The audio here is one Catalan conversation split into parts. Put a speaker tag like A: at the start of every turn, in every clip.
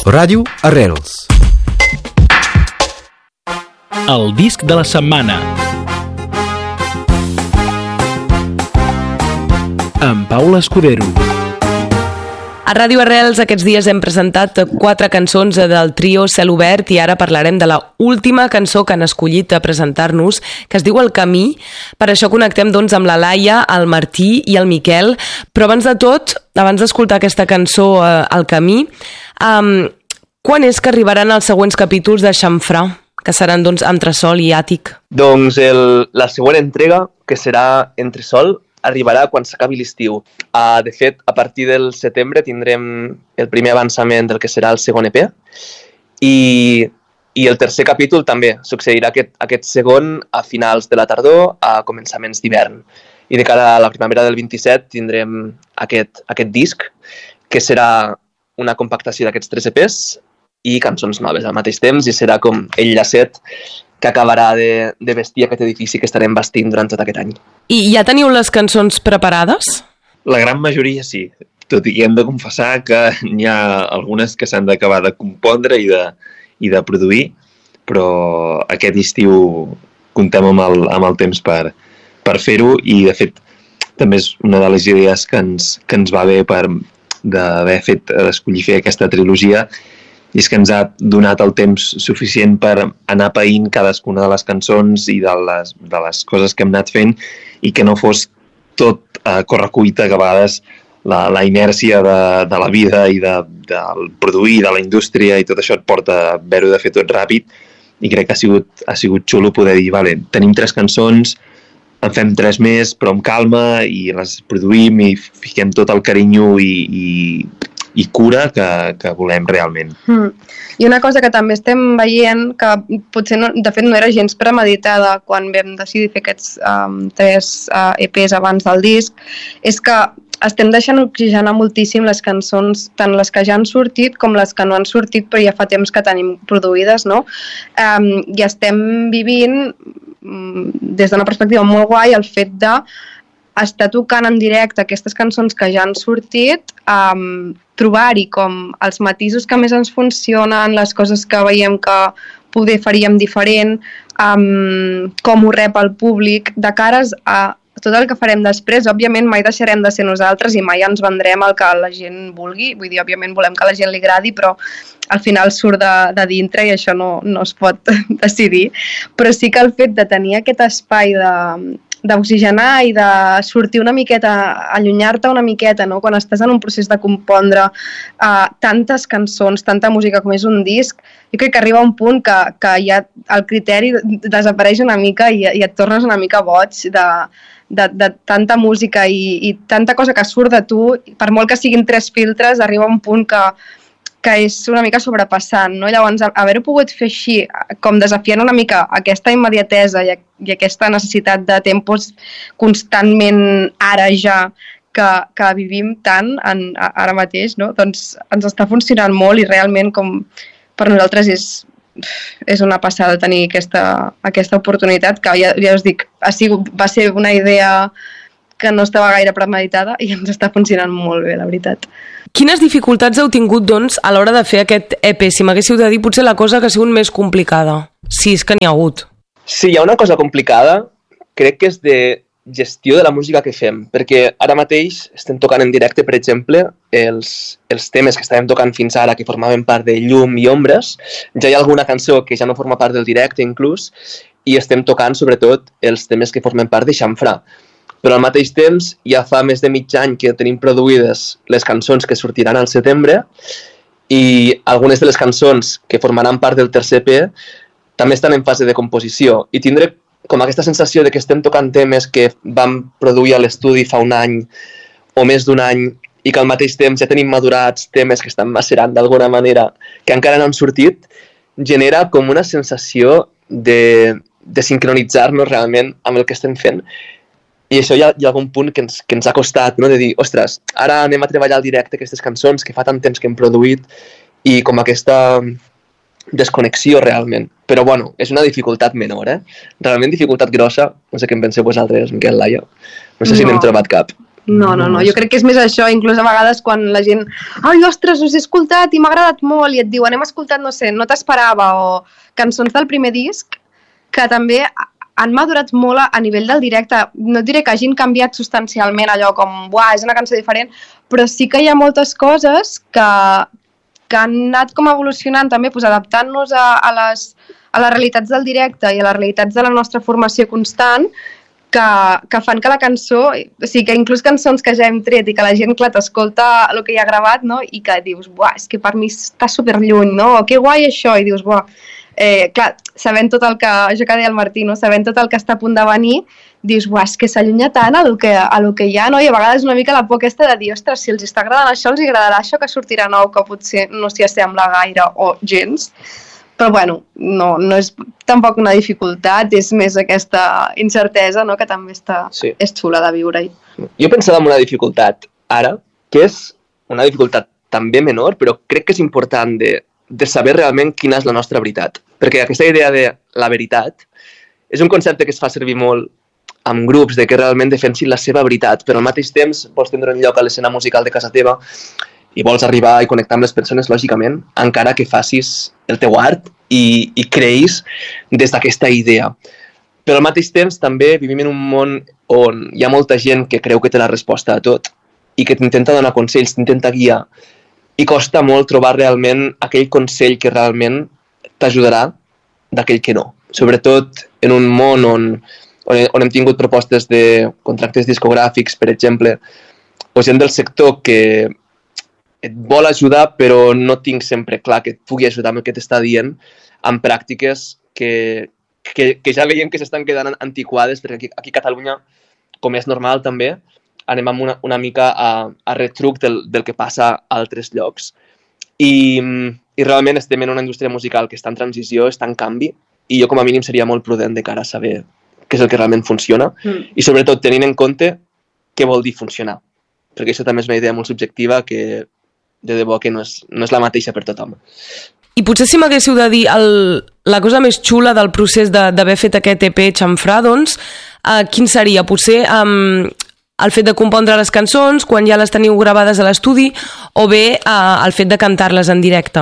A: Ràdio Arrels.
B: El disc de la setmana. Amb Paula Escudero.
C: A Ràdio Arrels aquests dies hem presentat 4 cançons del trio Cel Obert i ara parlarem de la última cançó que han escollit a presentar-nos, que es diu El Camí. Per això connectem doncs amb la Laia, el Martí i el Miquel. Però abans de tot, abans d'escoltar aquesta cançó El Camí, quan és que arribaran els següents capítols de Xamfrà, que seran doncs Entresol i Àtic?
D: Doncs la següent entrega, que serà Entresol, arribarà quan s'acabi l'estiu. De fet, a partir del setembre tindrem el primer avançament del que serà el segon EP i el tercer capítol també succeirà aquest segon a finals de la tardor, a començaments d'hivern. I de cara a la primavera del 27 tindrem aquest disc, que serà una compactació d'aquests 3 EPs i cançons noves al mateix temps, i serà com el llacet que acabarà de vestir aquest edifici que estarem bastint durant tot aquest any.
C: I ja teniu les cançons preparades?
E: La gran majoria sí, tot i que hem de confessar que n'hi ha algunes que s'han d'acabar de compondre i de produir, però aquest estiu comptem amb el temps per fer-ho, i de fet també és una de les idees que ens va bé d'escollir fer aquesta trilogia, i és que ens ha donat el temps suficient per anar païnt cadascuna de les cançons i de les coses que hem anat fent, i que no fos tot a correcuita, que a vegades la inèrcia de la vida i del produir, de la indústria i tot això et porta a haver-ho de fer tot ràpid, i crec que ha sigut xulo poder dir, vale, tenim 3 cançons, en fem 3 més, però amb calma, i les produïm i fiquem tot el carinyo i cura que volem realment.
F: I una cosa que també estem veient, que potser de fet no era gens premeditada quan vam decidir fer aquests 3 EPs abans del disc, és que estem deixant oxigenar moltíssim les cançons, tant les que ja han sortit com les que no han sortit però ja fa temps que tenim produïdes, no? I estem vivint des d'una perspectiva molt guai el fet de estar tocant en directe aquestes cançons que ja han sortit, trobar-hi com els matisos que més ens funcionen, les coses que veiem que poder faríem diferent, com ho rep el públic, de cares a tot el que farem després. Òbviament mai deixarem de ser nosaltres i mai ens vendrem el que la gent vulgui, vull dir, òbviament volem que a la gent li agradi, però al final surt de dintre i això no es pot decidir. Però sí que el fet de tenir aquest espai d'oxigenar i de sortir una miqueta, allunyar-te una miqueta, no? Quan estàs en un procés de compondre tantes cançons, tanta música com és un disc, jo crec que arriba un punt que ja el criteri desapareix una mica i et tornes una mica boig de tanta música i tanta cosa que surt de tu. Per molt que siguin 3 filtres, arriba un punt que és una mica sobrepassant, no? Llavors, haver-ho pogut fer així, com desafiant una mica aquesta immediatesa i aquesta necessitat de tempos constantment ara ja que vivim tant ara mateix, no? Doncs ens està funcionant molt, i realment com per nosaltres és una passada tenir aquesta oportunitat, que ja us dic, va ser una idea que no estava gaire premeditada i ens està funcionant molt bé, la veritat.
C: Quines dificultats heu tingut, doncs, a l'hora de fer aquest EP? Si m'haguéssiu de dir, potser la cosa que ha sigut més complicada, si és que n'hi ha hagut.
D: Sí, hi ha una cosa complicada, crec que és de gestió de la música que fem, perquè ara mateix estem tocant en directe, per exemple, els temes que estàvem tocant fins ara, que formaven part de Llum i Ombres. Ja hi ha alguna cançó que ja no forma part del directe, inclús, i estem tocant, sobretot, els temes que formen part de Xamfrà. Però al mateix temps, ja fa més de mig any que tenim produïdes les cançons que sortiran al setembre, i algunes de les cançons que formaran part del tercer EP també estan en fase de composició, i tindré com aquesta sensació de que estem tocant temes que vam produir a l'estudi fa un any o més d'un any, i que al mateix temps ja tenim madurats temes que estan macerant d'alguna manera, que encara no han sortit, genera com una sensació de sincronitzar-nos realment amb el que estem fent. I això hi ha algun punt que ens ha costat, no? De dir, ostres, ara anem a treballar al directe aquestes cançons que fa tant temps que hem produït, i com aquesta desconnexió realment. Però bueno, és una dificultat menor, Realment dificultat grossa, no sé què en penseu vosaltres, Miquel, Laia. No sé si n'hem trobat cap.
F: No, jo crec que és més això, inclús a vegades quan la gent ai, ostres, us he escoltat i m'ha agradat molt i et diuen, hem escoltat, no sé, No t'esperava o cançons del primer disc que també han madurat molt a nivell del directe. No diré que hagin canviat substancialment allò com, buah, és una cançó diferent, però sí que hi ha moltes coses que han anat com evolucionant també, doncs, adaptant-nos a les realitats del directe i a les realitats de la nostra formació constant, que fan que la cançó, o sigui, que inclús cançons que ja hem tret i que la gent, clar, t'escolta el que hi ha gravat, no? I que dius, buah, és que per mi està superlluny, no? O que guai això, i dius, buah, clar, sabent tot el que, això que deia el Martí, no? Sabent tot el que està a punt de venir, dius, buah, és que s'allunya tant a lo que hi ha, no? I a vegades una mica la por aquesta de dir, ostres, si els està agradant això, els agradarà això que sortirà nou, que potser no s'hi assembla gaire o gens. Però, bueno, no és tampoc una dificultat, és més aquesta incertesa, no?, que també és xula de viure-hi.
D: Jo pensava en una dificultat ara, que és una dificultat també menor, però crec que és important de saber realment quina és la nostra veritat. Perquè aquesta idea de la veritat és un concepte que es fa servir molt amb grups, de que realment defensin la seva veritat, però al mateix temps vols tindre un lloc a l'escena musical de casa teva i vols arribar i connectar amb les persones, lògicament, encara que facis el teu art i creïs des d'aquesta idea. Però al mateix temps també vivim en un món on hi ha molta gent que creu que té la resposta a tot i que t'intenta donar consells, t'intenta guiar, i costa molt trobar realment aquell consell que realment t'ajudarà d'aquell que no. Sobretot en un món on hem tingut propostes de contractes discogràfics, per exemple, o gent del sector que et vol ajudar però no tinc sempre clar que et pugui ajudar amb el que t'està dient, amb pràctiques que ja veiem que s'estan quedant antiquades, perquè aquí a Catalunya, com és normal també, anem amb una mica a retruc del que passa a altres llocs. I realment estem en una indústria musical que està en transició, està en canvi, i jo com a mínim seria molt prudent de cara a saber què és el que realment funciona, i sobretot tenint en compte què vol dir funcionar, perquè això també és una idea molt subjectiva que de debò que no és la mateixa per tothom.
C: I potser si m'haguéssiu de dir la cosa més xula del procés d'haver fet aquest EP Xamfrà, doncs, quin seria? Potser el fet de compondre les cançons quan ja les teniu gravades a l'estudi o bé el fet de cantar-les en directe?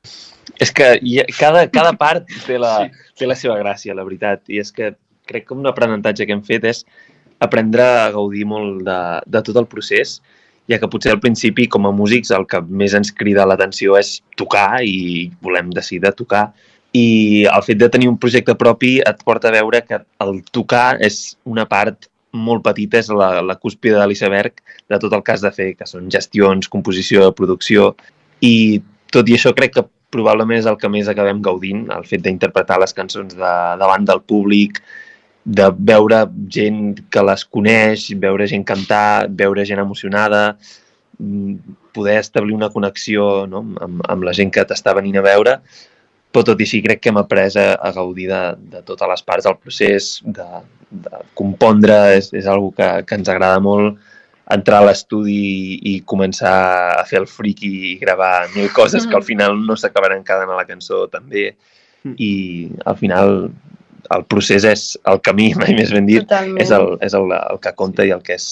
E: És que cada part té la seva gràcia, la veritat, i és que crec que un aprenentatge que hem fet és aprendre a gaudir molt de tot el procés, ja que potser al principi, com a músics, el que més ens crida l'atenció és tocar i volem decidir tocar. I el fet de tenir un projecte propi et porta a veure que el tocar és una part molt petita, és la cúspide de l'iceberg de tot el que has de fer, que són gestions, composició, producció. I tot i això crec que probablement és el que més acabem gaudint, el fet d'interpretar les cançons davant del públic, de veure gent que les coneix, veure gent cantar, veure gent emocionada, poder establir una connexió, no?, amb la gent que t'està venint a veure, però tot i així crec que hem après a gaudir de totes les parts del procés, de compondre, és algo que ens agrada molt, entrar a l'estudi i començar a fer el friki i gravar 1000 coses que al final no s'acabaran quedant a la cançó també, i al final el procés és el camí, mai més ben dit. Totalment. És el que compta i el que és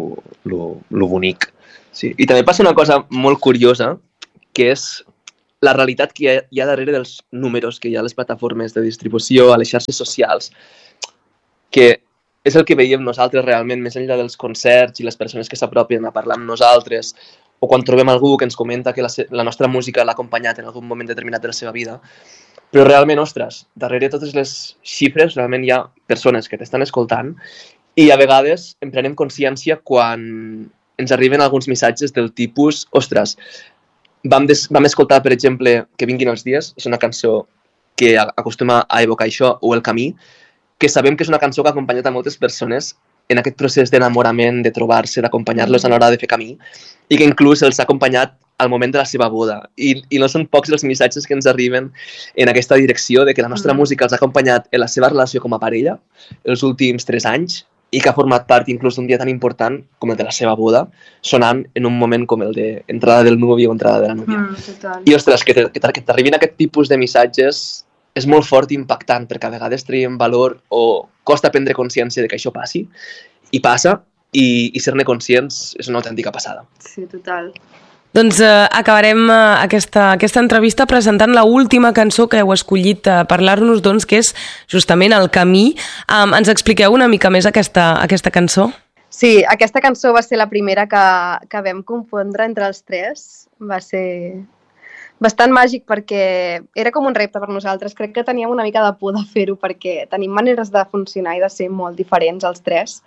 E: lo bonic.
D: Sí, i també passa una cosa molt curiosa, que és la realitat que hi ha darrere dels números que hi ha a les plataformes de distribució, a les xarxes socials, que és el que veiem nosaltres realment, més enllà dels concerts i les persones que s'apropen a parlar amb nosaltres, o quan trobem algú que ens comenta que la nostra música l'ha acompanyat en algun moment determinat de la seva vida. Però realment, ostres, darrere totes les xifres realment hi ha persones que t'estan escoltant i a vegades en prenem consciència quan ens arriben alguns missatges del tipus, ostres, vam escoltar, per exemple, Que vinguin els dies, és una cançó que acostuma a evocar això, o El camí, que sabem que és una cançó que ha acompanyat a moltes persones en aquest procés d'enamorament, de trobar-se, d'acompanyar-los a l'hora de fer camí, i que inclús els ha acompanyat al moment de la seva boda. I no són pocs els missatges que ens arriben en aquesta direcció de que la nostra música els ha acompanyat en la seva relació com a parella els últims 3 anys i que ha format part inclús d'un dia tan important com el de la seva boda, sonant en un moment com el d'entrada del nuvi o entrada de la núvia. I, ostres, que t'arribin aquest tipus de missatges és molt fort i impactant, perquè a vegades traiem valor o costa prendre consciència de que això passi, i passa, i ser-ne conscients és una autèntica passada.
F: Sí, total.
C: Doncs acabarem aquesta entrevista presentant l'última cançó que heu escollit a parlar-nos, doncs, que és justament El camí. Ens expliqueu una mica més aquesta cançó?
F: Sí, aquesta cançó va ser la primera que vam compondre entre els tres. Va ser bastant màgic perquè era com un repte per nosaltres. Crec que teníem una mica de por de fer-ho perquè tenim maneres de funcionar i de ser molt diferents els tres.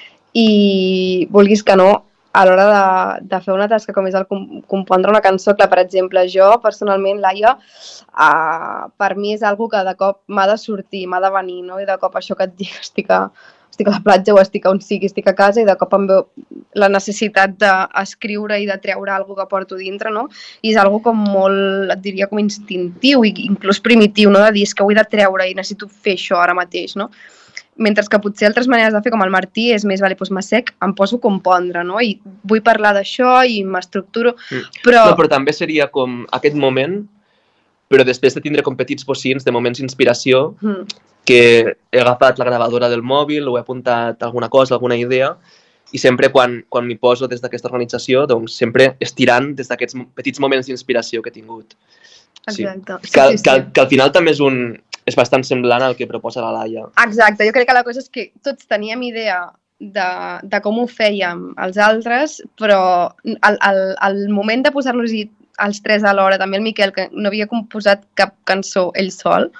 F: I vulguis que no, a l'hora de fer una tasca com és el compondre una cançó, que per exemple jo personalment, Laia, per mi és algo que de cop m'ha de sortir, m'ha de venir, no? I de cop això que et dic, estic a la platja o estic on sigui, estic a casa i de cop em veu la necessitat d'escriure i de treure alguna que porto dintre, no? I és algo com molt, et diria, com instintiu i inclús primitiu, no? De dir, és que ho he de treure i necessito fer això ara mateix, no? Mentre que potser altres maneres de fer, com el Martí, és més, vale, doncs m'assec, em poso a compondre, no? I vull parlar d'això i m'estructuro, però...
D: No, però també seria com aquest moment, però després de tindre com petits bocins de moments d'inspiració, que he agafat la gravadora del mòbil, o he apuntat alguna cosa, alguna idea, i sempre quan m'hi poso des d'aquesta organització, doncs sempre estirant des d'aquests petits moments d'inspiració que he tingut.
F: Exacte.
D: Sí. Que al final també és bastant semblant al que proposa la Laia.
F: Exacte, jo crec que la cosa és que tots teníem idea de com ho fèiem els altres, però al moment de posar-nos-hi els tres alhora, també el Miquel, que no havia composat cap cançó ell sol,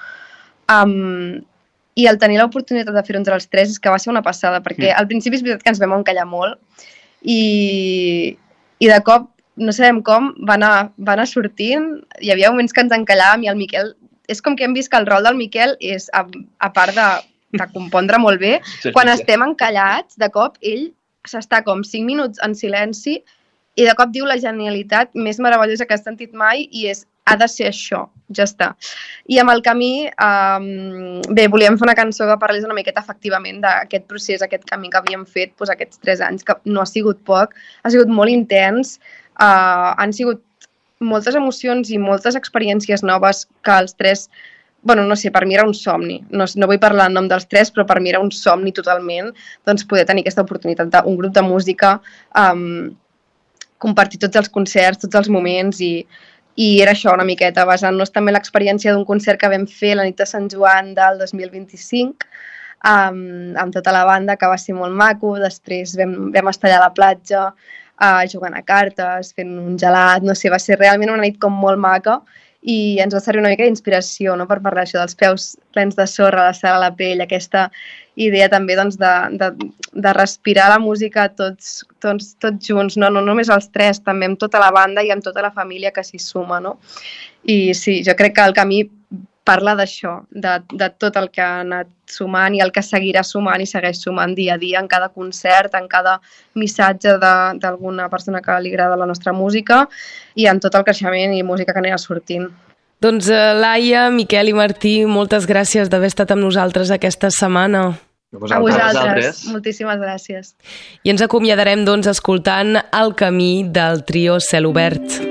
F: i el tenir l'oportunitat de fer-ho entre els tres és que va ser una passada, perquè al principi és veritat que ens vam encallar molt i de cop, no sabem com, va anar sortint, hi havia moments que ens encallàvem i el Miquel, és com que hem vist que el rol del Miquel és, a part de compondre molt bé, quan estem encallats, de cop ell s'està com 5 minuts en silenci i de cop diu la genialitat més meravellosa que has sentit mai i és, ha de ser això, ja està. I amb El camí, bé, volíem fer una cançó que parlés una miqueta efectivament d'aquest procés, aquest camí que havíem fet aquests 3 anys, que no ha sigut poc, ha sigut molt intens, han sigut moltes emocions i moltes experiències noves que els tres, bueno, no sé, per mi era un somni. No vull parlar en nom dels tres, però per mi era un somni totalment, doncs poder tenir aquesta oportunitat d'un grup de música, compartir tots els concerts, tots els moments i era això una miqueta, basant-nos també en l'experiència d'un concert que vam fer la nit de Sant Joan del 2025, amb tota la banda, que va ser molt maco. Després vam estar allà a la platja, jugant a cartes, fent un gelat, no sé, va ser realment una nit com molt maca i ens va servir una mica d'inspiració, no?, per parlar això dels peus plens de sorra, la sal a la pell, aquesta idea també doncs, de respirar la música tots junts, no només els tres, també amb tota la banda i amb tota la família que s'hi suma, no? I sí, jo crec que El camí parla d'això, de tot el que ha anat sumant i el que seguirà sumant i segueix sumant dia a dia en cada concert, en cada missatge d'alguna persona que li agrada la nostra música i en tot el creixement i música que anirà sortint.
C: Doncs Laia, Miquel i Martí, moltes gràcies d'haver estat amb nosaltres aquesta setmana.
F: A vosaltres. Moltíssimes gràcies.
C: I ens acomiadarem doncs escoltant El camí del trio Cel Obert.